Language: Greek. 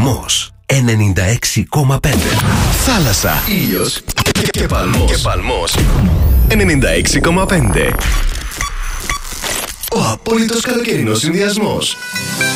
Παλμός 96,5. Θάλασσα, ήλιος και Παλμός 96,5. Ο απόλυτος καλοκαιρινός συνδυασμός.